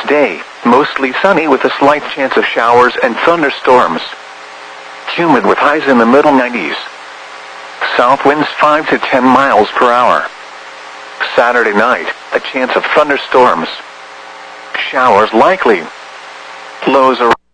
day, mostly sunny with a slight chance of showers and thunderstorms. Humid with highs in the middle 90s. South winds 5 to 10 miles per hour. Saturday night, a chance of thunderstorms. Showers likely. Lows are